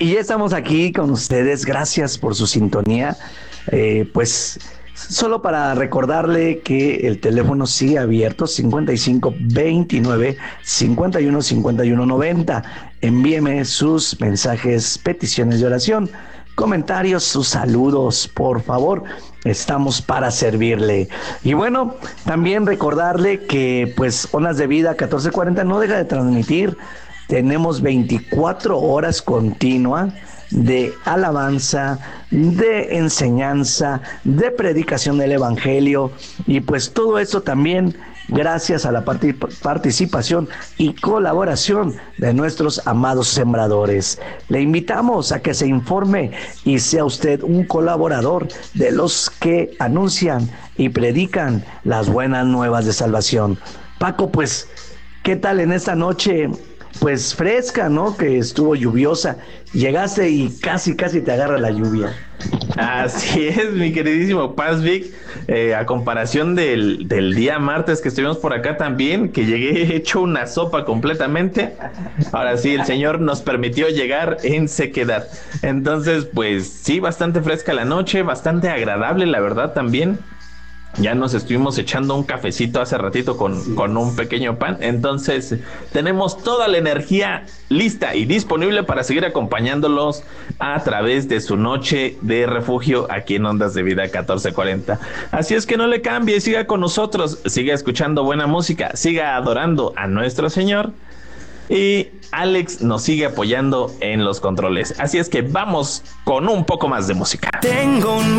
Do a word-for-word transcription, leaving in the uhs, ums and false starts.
Y ya estamos aquí con ustedes, gracias por su sintonía. Eh, pues solo para recordarle que el teléfono sigue abierto, cincuenta y cinco veintinueve cincuenta y uno cincuenta y uno noventa. Envíeme sus mensajes, peticiones de oración, comentarios, sus saludos, por favor. Estamos para servirle. Y bueno, también recordarle que pues Ondas de Vida catorce cuarenta no deja de transmitir. Tenemos veinticuatro horas continua de alabanza, de enseñanza, de predicación del evangelio, y pues todo esto también gracias a la part- participación y colaboración de nuestros amados sembradores. Le invitamos a que se informe y sea usted un colaborador de los que anuncian y predican las buenas nuevas de salvación. Paco, pues, ¿qué tal en esta noche? Pues fresca, ¿no? Que estuvo lluviosa. Llegaste y casi, casi te agarra la lluvia. Así es, mi queridísimo Paz Vic, eh, a comparación del, del día martes que estuvimos por acá también, que llegué hecho una sopa completamente. Ahora sí, el Señor nos permitió llegar en sequedad. Entonces, pues sí, bastante fresca la noche, bastante agradable, la verdad, también. Ya nos estuvimos echando un cafecito hace ratito con, con un pequeño pan. Entonces tenemos toda la energía lista y disponible para seguir acompañándolos a través de su noche de refugio aquí en Ondas de Vida catorce cuarenta. Así es que no le cambie, siga con nosotros, siga escuchando buena música, siga adorando a nuestro Señor. Y Alex nos sigue apoyando en los controles. Así es que vamos con un poco más de música. Tengo un